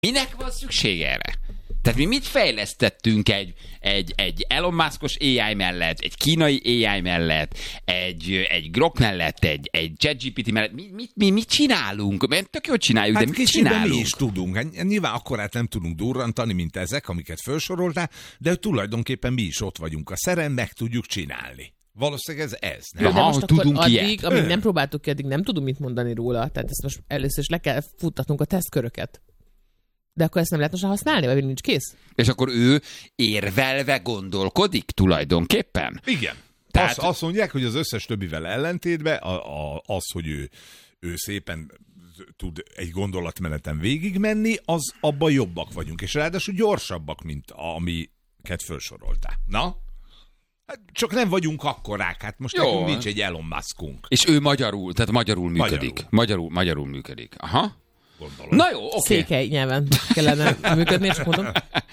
Minek van szükség erre? Tehát mi mit fejlesztettünk egy Elon Musk-os AI mellett, egy kínai AI mellett, egy Grok mellett, egy ChatGPT mellett? Mit csinálunk? Mert tök jól csináljuk, de mit csinálunk? Mi is tudunk. Hát nyilván akkorát nem tudunk durrantani, mint ezek, amiket felsoroltál, de tulajdonképpen mi is ott vagyunk a szeren, meg tudjuk csinálni. Valószínűleg ez. Nem? De most tudunk addig, amíg nem próbáltuk ki, addig nem tudunk mit mondani róla. Tehát ezt most először is le kell futtatnunk a tesztköröket. De akkor ezt nem lehet most használni, vagy nincs kész? És akkor ő érvelve gondolkodik tulajdonképpen? Igen. Tehát azt mondják, hogy az összes többivel ellentétben az, hogy ő szépen tud egy gondolatmeneten végigmenni, az abban jobbak vagyunk. És ráadásul gyorsabbak, mint amiket felsoroltál. Na? Csak nem vagyunk akkorák, hát most nekünk nincs egy Elon Muskunk. És ő magyarul működik. Magyarul működik. Aha. Gondolom. Na jó, oké. Székely nyelven kellene működni, csak mondom.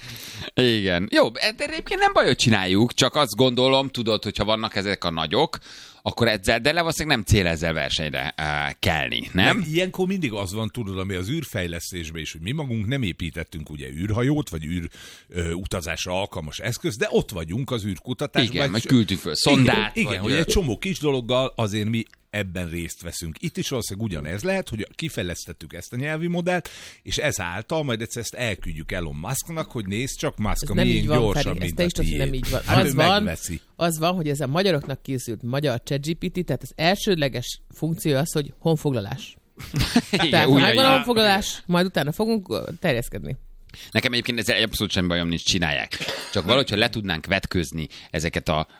Igen. Jó, de egyébként nem baj, hogy csináljuk, csak azt gondolom, tudod, hogyha vannak ezek a nagyok, akkor ezzel, de valószínűleg nem cél ezzel versenyre kelni, nem? Meg ilyenkor mindig az van, tudod, ami az űrfejlesztésben is, hogy mi magunk nem építettünk ugye űrhajót, vagy űrutazásra alkalmas eszköz, de ott vagyunk az űrkutatásban. Igen, vagy küldtük föl szondát. Igen, hogy egy csomó kis dologgal azért mi ebben részt veszünk. Itt is valószínűleg ugyanez lehet, hogy kifejlesztettük ezt a nyelvi modellt, és ezáltal majd egyszer ezt elküldjük Elon Musknak, hogy nézd csak, Musk, milyen gyorsabb, mint a tiéd. Nem így van. Hát az van, hogy ez a magyaroknak készült magyar ChatGPT, tehát az elsődleges funkció az, hogy honfoglalás. Tehát ha megvan a honfoglalás, majd utána fogunk terjeszkedni. Nekem egyébként ezzel abszolút semmi bajom nincs, csinálják. Csak valahogy, ha le tudnánk vetközni ezeket a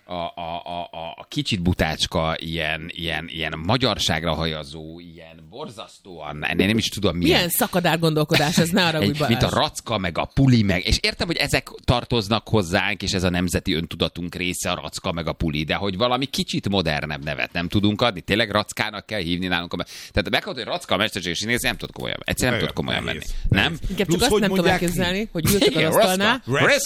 kicsit butácska, ilyen magyarságra hajazó, ilyen borzasztóan, nem is tudom milyen. Milyen szakadár gondolkodás, ez ne arra úgy mint a racka, meg a puli, meg. És értem, hogy ezek tartoznak hozzánk, és ez a nemzeti öntudatunk része, a racka, meg a puli, de hogy valami kicsit modernebb nevet nem tudunk adni. Tényleg rackának kell hívni nálunk. Tehát meghalad, hogy racka a mesterséges színész, nem tud komolyan. Egyszerűen nem tud komolyan menni. Nem? Inkább csak azt nem tudom elképzelni, hogy ültek az asztalnál.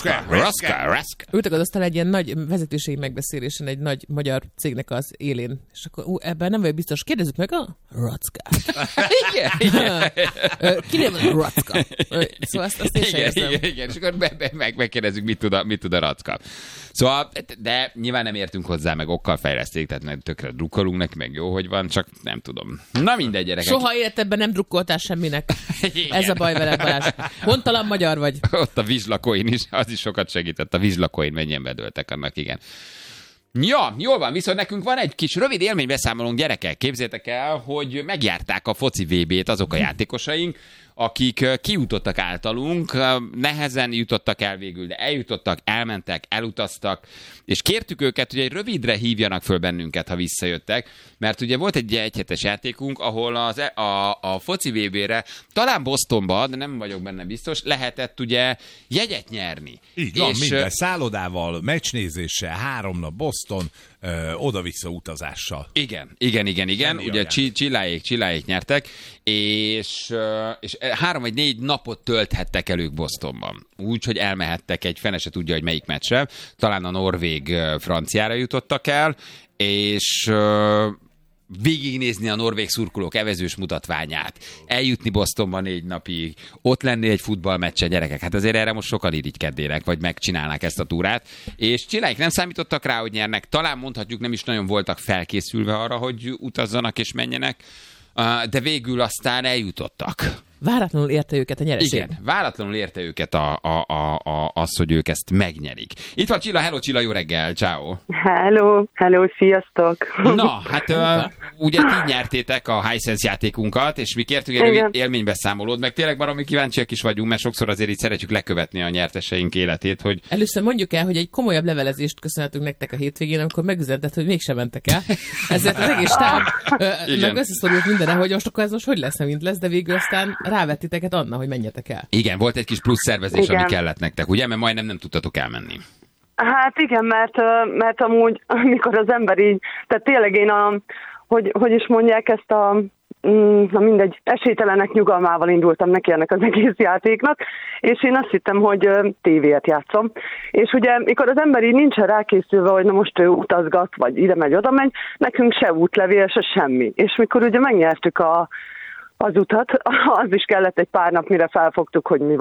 Ültek az asztalnál egy ilyen nagy vezetőségi megbeszélésen egy nagy magyar cégnek az élén. És akkor ebben nem vagyok biztos. Kérdezzük meg a rackát. Igen. Kinél van a racka? Szóval azt én sem érzem. Igen, és akkor megkérdezzük, mit tud a racka. Szóval, de nyilván nem értünk hozzá, meg okkal fejleszték, tehát tökre drukkolunk neki, meg jó, hogy van, csak nem tudom. Na mindegy, gyerekek. Soha életedben nem drukkoltál semminek. Ez a baj veled, Balázs. Hontalan magyar vagy. Ott a vizslakoin is, az is sokat segített. A vizslakoin mennyien bedőltek annak, igen. Ja, jól van, viszont nekünk van egy kis rövid élménybeszámolónk, gyerekek. Képzeljétek el, hogy megjárták a foci VB-t azok a játékosaink, akik kijutottak általunk, nehezen jutottak el végül, de eljutottak, elmentek, elutaztak, és kértük őket, hogy egy rövidre hívjanak föl bennünket, ha visszajöttek, mert ugye volt egy egyhetes játékunk, ahol a foci VB-re, talán Bostonba, de nem vagyok benne biztos, lehetett ugye jegyet nyerni. Így van, minden szállodával, meccsnézéssel, 3 nap Boston, oda-vissza utazással. Igen. Ugye Csilláék nyertek, és 3 vagy 4 napot tölthettek el ők Bostonban. Úgy, hogy elmehettek egy fene se tudja, hogy melyik meccsre. Talán a norvég-franciára jutottak el, és végignézni a norvég szurkolók evezős mutatványát, eljutni Bostonba 4 napig, ott lenni egy futballmeccsen, gyerekek. Hát azért erre most sokan irigykednének, vagy megcsinálnák ezt a túrát. És Csilláik nem számítottak rá, hogy nyernek. Talán mondhatjuk, nem is nagyon voltak felkészülve arra, hogy utazzanak és menjenek, de végül aztán eljutottak. Váratlanul érte őket a nyereség. Igen, váratlanul érte őket az, hogy ők ezt megnyerik. Itt van Csilla, hello Csilla, jó reggel, ciao. Hello, sziasztok. Na, hát ugye ti nyertétek a Hisense játékunkat, és mi kértük egy élménybeszámolót, meg tényleg baromi kíváncsiak is vagyunk, mert sokszor azért így szeretjük lekövetni a nyerteseink életét, hogy... Először mondjuk el, hogy egy komolyabb levelezést köszönhetünk nektek a hétvégén, amikor megüzentet, hogy mégsem mentek el. Ezért az egész stáb meg összeszorult mindenre, hogy most akkor ez most hogy lesz, mint lesz, de végül aztán rávettiteket Anna, hogy menjetek el. Igen, volt egy kis plusz szervezés, ami kellett nektek, ugye? Mert majdnem nem tudtatok elmenni. Hát igen, mert amúgy, amikor az ember így, tehát tényleg én hogy is mondják ezt na mindegy, esélytelenek nyugalmával indultam neki ennek az egész játéknak, és én azt hittem, hogy tévét játszom. És ugye, mikor az ember így nincsen rákészülve, hogy na most ő utazgat, vagy ide megy, oda megy, nekünk se útlevél, se semmi. És mikor ugye megnyertük a az utat, az is kellett egy pár nap, mire felfogtuk, hogy mi